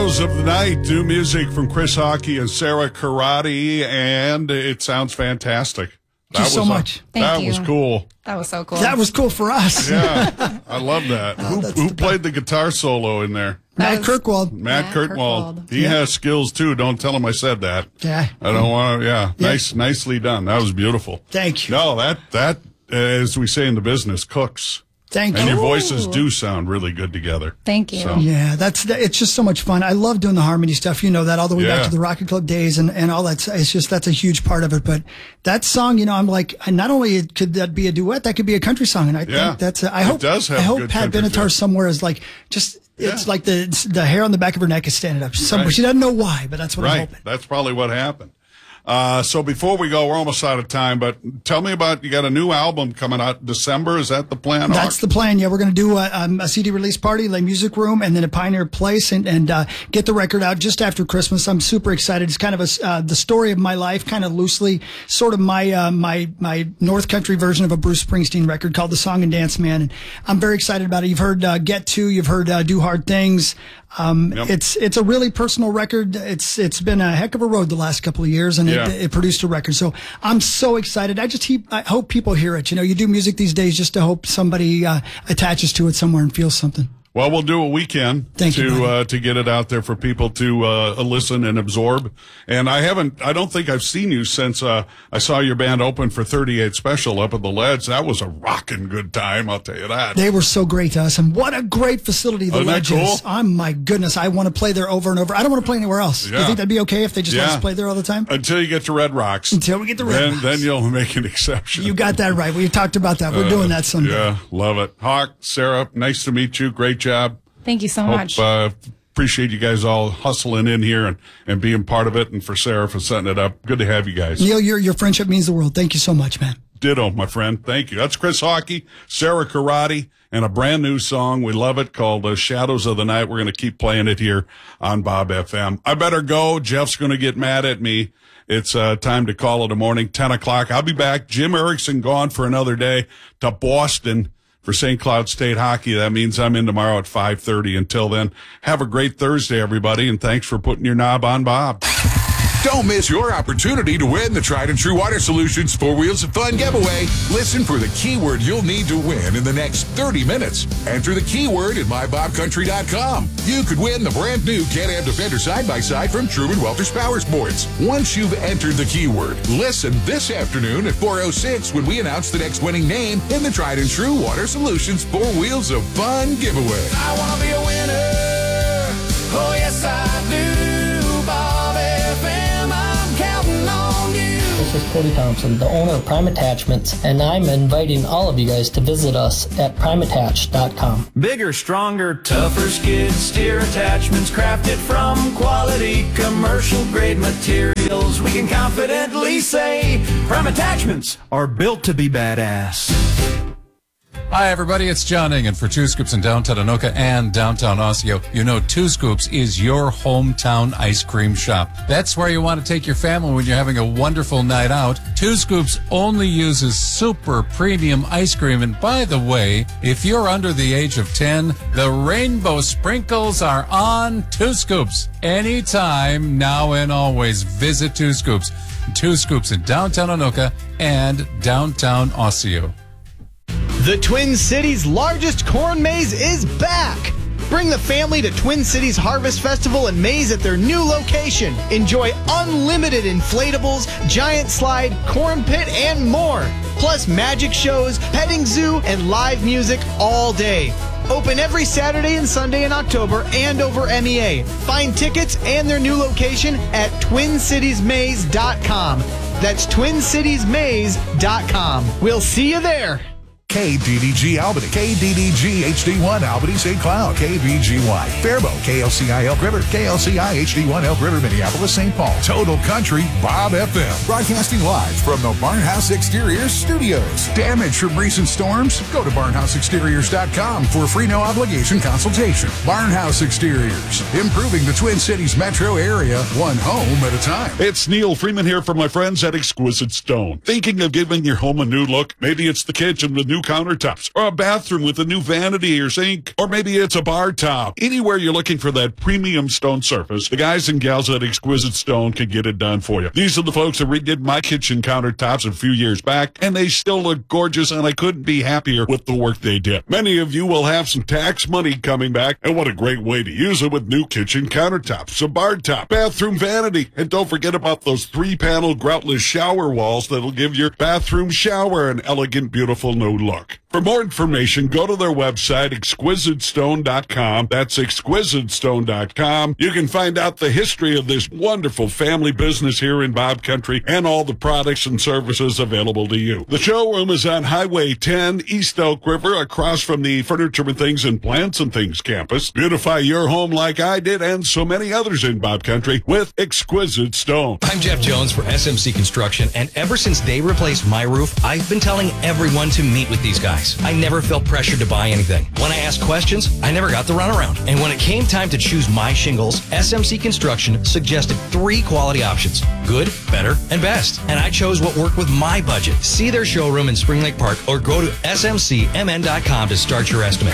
Shadows of the Night, new music from Chris Hockey and Sarah Karate, and it sounds fantastic. Thank you so much. That was cool. That was so cool. That was cool for us. Yeah, I love that. Who played the guitar solo in there? Matt Kirkwald. Matt Kirkwald. He has skills, too. Don't tell him I said that. Yeah. I don't want to, Nicely done. That was beautiful. Thank you. No, that, as we say in the business, cooks. Thank you. And your voices do sound really good together. Thank you. So. Yeah, it's just so much fun. I love doing the harmony stuff. You know that all the way back to the Rocket Club days and all that. It's just, that's a huge part of it. But that song, I'm like, not only could that be a duet, that could be a country song. And I think that's, I hope Pat Benatar somewhere is like, just, it's like the hair on the back of her neck is standing up somewhere. Right. She doesn't know why, but that's what I'm hoping. That's probably what happened. So before we go, we're almost out of time, but tell me about, you got a new album coming out December. Is that the plan? That's the plan. Yeah, we're going to do a CD release party, Le Music Room, and then a Pioneer Place, and get the record out just after Christmas. I'm super excited. It's kind of the story of my life, kind of loosely, sort of my North Country version of a Bruce Springsteen record called The Song and Dance Man. And I'm very excited about it. You've heard Get To, you've heard Do Hard Things. It's a really personal record. It's been a heck of a road the last couple of years, and it produced a record. So I'm so excited. I hope people hear it. You do music these days just to hope somebody attaches to it somewhere and feels something. Well, we'll do what we can to get it out there for people to listen and absorb. And I don't think I've seen you since I saw your band open for 38 Special up at the Ledge. That was a rocking good time, I'll tell you that. They were so great to us, and what a great facility the Ledge is. Oh my goodness, I want to play there over and over. I don't want to play anywhere else. Yeah. Do you think that'd be okay if they just let us play there all the time? Until you get to Red Rocks. Until we get to Red Rocks. Then you'll make an exception. You got that right. We talked about that. We're doing that someday. Yeah, love it. Hawk, Sarah, nice to meet you. Great job. Thank you so much. Appreciate you guys all hustling in here and being part of it, and for Sarah for setting it up. Good to have you guys. Neil, your friendship means the world. Thank you so much, man. Ditto, my friend. Thank you. That's Chris Hockey, Sarah Karate, and a brand new song. We love it, called Shadows of the Night. We're going to keep playing it here on Bob FM. I better go. Jeff's going to get mad at me. It's time to call it a morning, 10 o'clock. I'll be back. Jim Erickson gone for another day to Boston for St. Cloud State Hockey. That means I'm in tomorrow at 5:30. Until then, have a great Thursday, everybody, and thanks for putting your knob on Bob. Don't miss your opportunity to win the Tried and True Water Solutions 4 Wheels of Fun giveaway. Listen for the keyword you'll need to win in the next 30 minutes. Enter the keyword at mybobcountry.com. You could win the brand new Can-Am Defender side-by-side from Truman Welters Power Sports. Once you've entered the keyword, listen this afternoon at 4:06 when we announce the next winning name in the Tried and True Water Solutions 4 Wheels of Fun giveaway. I want to be a winner. Oh, yes, I do. This is Cody Thompson, the owner of Prime Attachments, and I'm inviting all of you guys to visit us at primeattach.com. Bigger, stronger, tougher skid steer attachments crafted from quality commercial grade materials. We can confidently say Prime Attachments are built to be badass. Hi, everybody. It's John Ingen for Two Scoops in downtown Anoka and downtown Osseo. You know, Two Scoops is your hometown ice cream shop. That's where you want to take your family when you're having a wonderful night out. Two Scoops only uses super premium ice cream. And by the way, if you're under the age of 10, the rainbow sprinkles are on Two Scoops. Anytime, now and always, visit Two Scoops. Two Scoops in downtown Anoka and downtown Osseo. The Twin Cities' largest corn maze is back! Bring the family to Twin Cities Harvest Festival and Maze at their new location. Enjoy unlimited inflatables, giant slide, corn pit, and more. Plus magic shows, petting zoo, and live music all day. Open every Saturday and Sunday in October and over MEA. Find tickets and their new location at TwinCitiesMaze.com. That's TwinCitiesMaze.com. We'll see you there. KDDG Albany, KDDG HD1 Albany St. Cloud, KVGY Faribault, KLCI Elk River, KLCI HD1 Elk River Minneapolis St. Paul, Total Country Bob FM, broadcasting live from the Barnhouse Exteriors studios. Damage from recent storms? Go to barnhouseexteriors.com for a free no obligation consultation. Barnhouse Exteriors, improving the Twin Cities metro area one home at a time. It's Neil Freeman here from my friends at Exquisite Stone. Thinking of giving your home a new look? Maybe it's the kitchen with new new countertops, or a bathroom with a new vanity or sink, or maybe it's a bar top. Anywhere you're looking for that premium stone surface, the guys and gals at Exquisite Stone can get it done for you. These are the folks that redid my kitchen countertops a few years back, and they still look gorgeous, and I couldn't be happier with the work they did. Many of you will have some tax money coming back, and what a great way to use it with new kitchen countertops, a bar top, bathroom vanity, and don't forget about those 3-panel groutless shower walls that'll give your bathroom shower an elegant, beautiful new look. For more information, go to their website, exquisitestone.com. That's exquisitestone.com. You can find out the history of this wonderful family business here in Bob Country and all the products and services available to you. The showroom is on Highway 10, East Elk River, across from the Furniture and Things and Plants and Things campus. Beautify your home like I did and so many others in Bob Country with Exquisite Stone. I'm Jeff Jones for SMC Construction, and ever since they replaced my roof, I've been telling everyone to meet with these guys. I never felt pressured to buy anything. When I asked questions, I never got the runaround. And when it came time to choose my shingles, SMC Construction suggested 3 quality options: good, better, and best. And I chose what worked with my budget. See their showroom in Spring Lake Park or go to smcmn.com to start your estimate.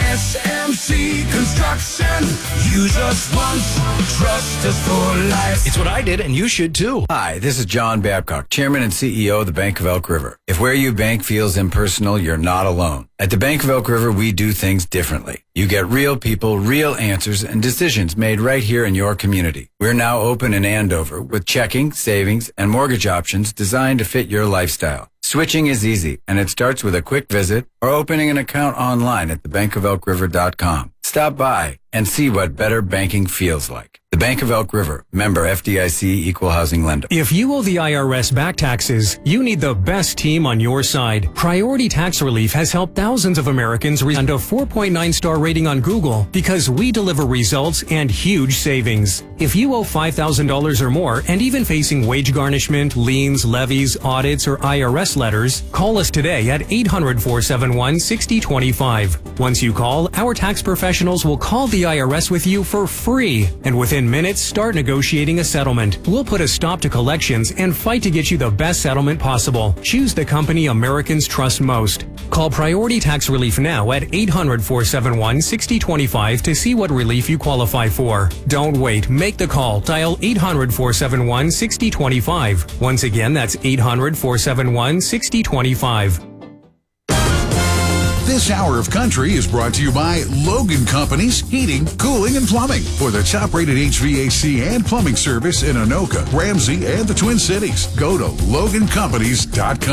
SMC Construction. Use us once, trust us for life. It's what I did, and you should too. Hi, this is John Babcock, Chairman and CEO of the Bank of Elk River. If where you bank feels impersonal, you're not alone. At the Bank of Elk River, we do things differently. You get real people, real answers, and decisions made right here in your community. We're now open in Andover with checking, savings, and mortgage options designed to fit your lifestyle. Switching is easy, and it starts with a quick visit or opening an account online at thebankofelkriver.com. Stop by and see what better banking feels like. The Bank of Elk River, member FDIC, equal housing lender. If you owe the IRS back taxes, you need the best team on your side. Priority Tax Relief has helped thousands of Americans and a 4.9-star rating on Google because we deliver results and huge savings. If you owe $5,000 or more and even facing wage garnishment, liens, levies, audits, or IRS letters, call us today at 800-471-6025. Once you call, our tax professionals will call the IRS with you for free, and within minutes, start negotiating a settlement. We'll put a stop to collections and fight to get you the best settlement possible. Choose the company Americans trust most. Call Priority Tax Relief now at 800-471-6025 to see what relief you qualify for. Don't wait. Make the call. Dial 800-471-6025. Once again, that's 800-471-6025. This hour of country is brought to you by Logan Companies Heating, Cooling, and Plumbing. For the top-rated HVAC and plumbing service in Anoka, Ramsey, and the Twin Cities, go to LoganCompanies.com.